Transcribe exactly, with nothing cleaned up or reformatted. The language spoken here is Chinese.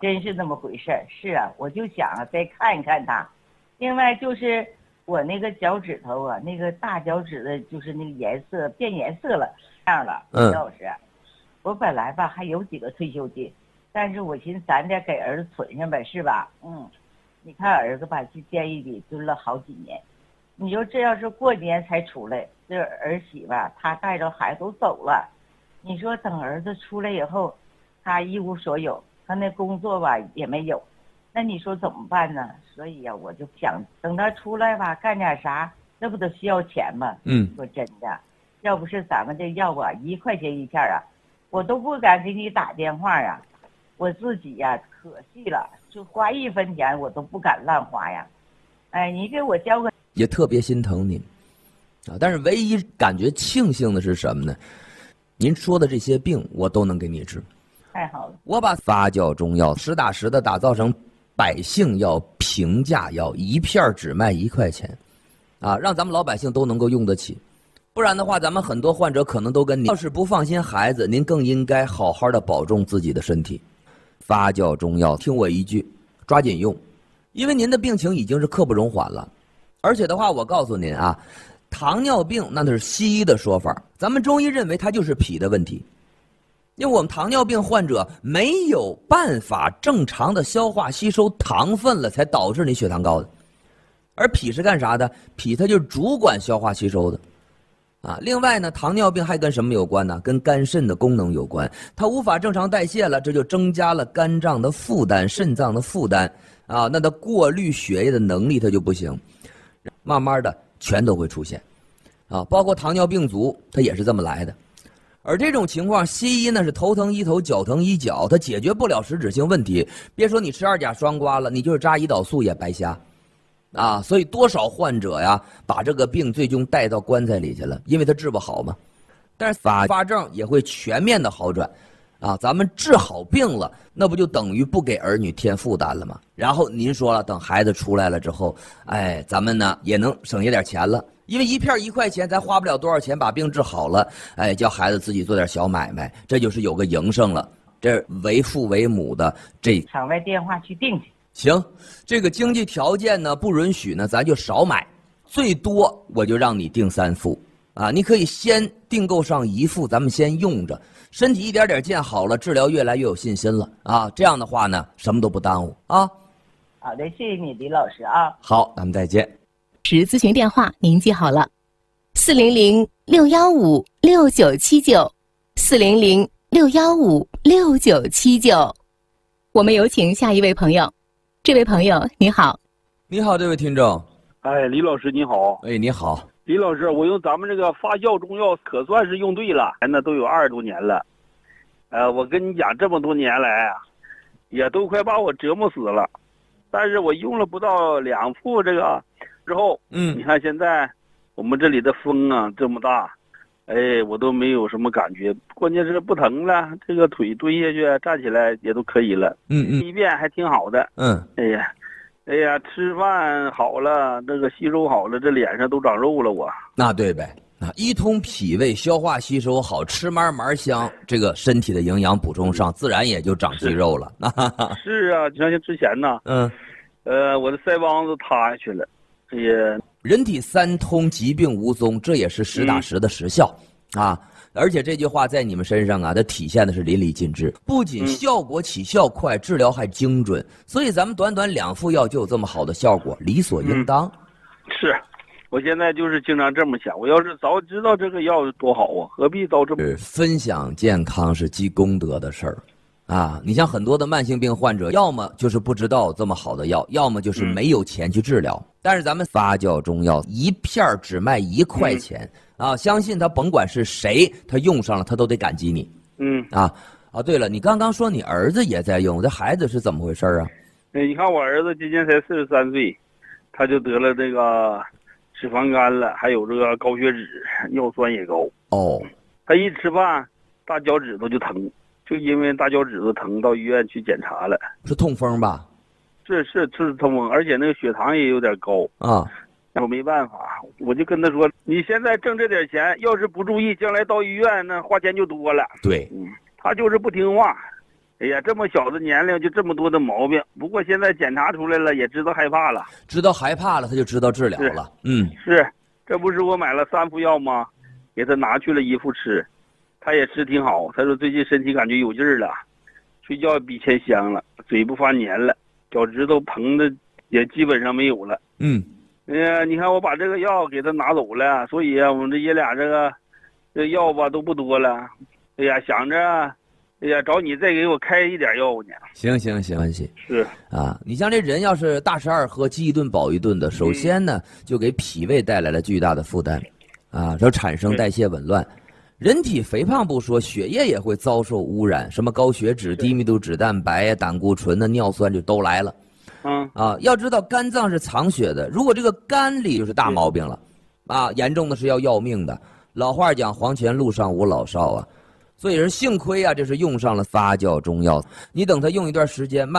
真是那么回事儿。是啊，我就想啊，再看一看他。另外就是我那个脚趾头啊，那个大脚趾的，就是那个颜色变颜色了，这样了。 嗯， 老师，我本来吧还有几个退休金，但是我寻思咱得给儿子存上呗，是吧？嗯，你看儿子吧，去监狱里蹲了好几年，你说这要是过年才出来，这儿媳妇他带着孩子都走了，你说等儿子出来以后，他一无所有，他那工作吧也没有，那你说怎么办呢？所以呀、啊，我就想等他出来吧，干点啥，那不都需要钱吗？ 嗯， 说真的，要不是咱们这药啊，一块钱一片啊，我都不敢给你打电话呀。我自己呀、啊，可惜了，就花一分钱我都不敢乱花呀。哎，你给我交个， 也特别心疼您啊。但是唯一感觉庆幸的是什么呢？您说的这些病我都能给你治。 太好了， 我把发酵中药实打实的打造成百姓药、平价药，一片只卖一块钱，啊，让咱们老百姓都能够用得起。不然的话，咱们很多患者可能都跟您，要是不放心孩子，您更应该好好的保重自己的身体。发酵中药，听我一句，抓紧用，因为您的病情已经是刻不容缓了。而且的话，我告诉您啊，糖尿病那是西医的说法，咱们中医认为它就是脾的问题。因为我们糖尿病患者没有办法正常的消化吸收糖分了，才导致你血糖高的。而脾是干啥的？脾它就是主管消化吸收的，啊。另外呢，糖尿病还跟什么有关呢？跟肝肾的功能有关。它无法正常代谢了，这就增加了肝脏的负担、肾脏的负担啊。那它过滤血液的能力它就不行，慢慢的全都会出现，啊，包括糖尿病足，它也是这么来的。而这种情况，西医呢是头疼医头，脚疼医脚，它解决不了实质性问题。别说你吃二甲双胍了，你就是扎胰岛素也白瞎，啊！所以多少患者呀，把这个病最终带到棺材里去了，因为他治不好嘛。但是发发症也会全面的好转，啊，咱们治好病了，那不就等于不给儿女添负担了吗？然后您说了，等孩子出来了之后，哎，咱们呢也能省下点钱了。因为一片一块钱，咱花不了多少钱把病治好了，哎，叫孩子自己做点小买卖，这就是有个营生了。这为父为母的这场外电话去订去。 行，这个经济条件呢不允许呢，咱就少买，最多我就让你订三副啊。你可以先订购上一副，咱们先用着，身体一点点见好了，治疗越来越有信心了啊。这样的话呢，什么都不耽误啊。 好的，谢谢你，李老师啊。 好，咱们再见。 时咨询电话您记好了，四零零六幺五六九七九，四零零六幺五六九七九。我们有请下一位朋友。这位朋友你好。 你好，这位听众。 哎，李老师你好。 哎，你好。 李老师，我用咱们这个发酵中药可算是用对了，那都有二十多年了。呃，我跟你讲，这么多年来啊，也都快把我折磨死了。但是我用了不到两副这个之后， 嗯， 你看现在我们这里的风啊这么大，哎，我都没有什么感觉，关键是不疼了，这个腿蹲下去站起来也都可以了。 嗯嗯， 一遍还挺好的。 嗯， 哎呀，哎呀，吃饭好了，这个吸收好了，这脸上都长肉了我。 那对呗。啊，一通脾胃，消化吸收好，吃嘛嘛香，这个身体的营养补充上，自然也就长肌肉了。 是啊，就像之前呢， 嗯， 呃，我的腮帮子塌下去了，也人体三通，疾病无踪，这也是实打实的实效、嗯、啊！而且这句话在你们身上啊，它体现的是淋漓尽致，不仅效果起效快，治疗还精准，所以咱们短短两副药就有这么好的效果，理所应当。 嗯、是。我现在就是经常这么想，我要是早知道这个药多好啊，何必到这么分享健康是积功德的事儿啊！你像很多的慢性病患者，要么就是不知道这么好的药，要么就是没有钱去治疗。嗯、但是咱们发酵中药一片只卖一块钱、嗯、啊！相信他甭管是谁，他用上了他都得感激你。 嗯啊啊！对了，你刚刚说你儿子也在用，这孩子是怎么回事啊？ 哎，你看我儿子今年才四十三岁，他就得了这个脂肪肝了，还有这个高血脂，尿酸也高。 哦， 他一吃饭大脚趾头就疼，就因为大脚趾头疼到医院去检查了。 是痛风吧？ 是是是痛风，而且那个血糖也有点高啊。 我没办法，我就跟他说，你现在挣这点钱，要是不注意，将来到医院那花钱就多了。 对， 嗯，他就是不听话， 哎呀，这么小的年龄就这么多的毛病，不过现在检查出来了，也知道害怕了。 知道害怕了，他就知道治疗了。嗯， 是，这不是我买了三副药吗？给他拿去了一副吃，他也吃挺好。他说最近身体感觉有劲儿了，睡觉比前香了，嘴不发黏了，脚趾头疼的也基本上没有了。 嗯， 哎呀，你看我把这个药给他拿走了，所以啊，我们这爷俩这个这药吧都不多了。哎呀，想着，哎呀，找你再给我开一点药呢。 行行行，关系是啊，你像这人要是大吃二喝、饥一顿饱一顿的，首先呢就给脾胃带来了巨大的负担，啊，就产生代谢紊乱。人体肥胖不说，血液也会遭受污染，什么高血脂、低密度脂蛋白呀、胆固醇的、尿酸就都来了。 嗯啊，要知道肝脏是藏血的，如果这个肝里就是大毛病了，啊，严重的是要要命的。老话讲，黄泉路上无老少啊，所以是幸亏啊，这是用上了发酵中药。你等它用一段时间，慢。